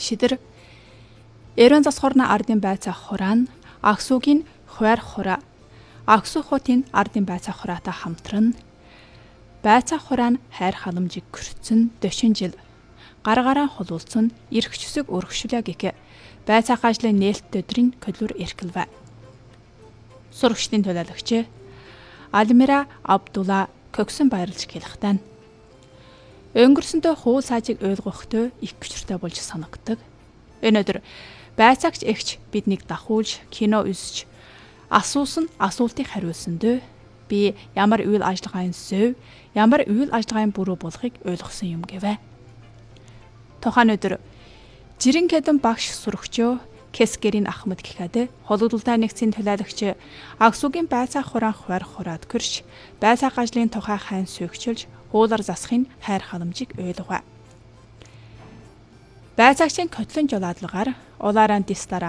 Шидэр эрен засхорна ардын байцаа хураан Аксугийн хойр хураа Аксу хотын ардын байцаа хураатай хамтран байцаа хураан хайр халамжийг көрцөн дөшин жил гараараа хулуулсан эрхчсэг өргөшүлээ гэх байцаа ажлын нээлттэй өдрийн көлөр эрхэлвэ. Сурагчдын төлөөлөгч Алмира Абдулла Көксөн баярлж хэлэхтэн. Өнгөрсөндөө хуул саажийг ойлгохтой их хүчтэй болж санагддаг. Өнөөдөр байцаагч эгч биднийг дахуулж кино үзэж асуусан асуултыг хариулсандөө би ямар үйл ажиллагааны зөв, ямар үйл ажиллагааны буруу болохыг ойлгосон юм гэвэ. Тухайн өдөр Жирэн Кэдэн багш сурагчөө Кэскэрийн Ахмад гэхэд холбогдолтой нэгдсийн төлөөлөгч Аксугийн байцаа хураан хойр хураад гэрч байцаа ажлын тухай хайн сүйгчилж хуулар засахын хайр халамжийг ойлгов. Байцаагчийн котлон жолоодлагаар улаан дистара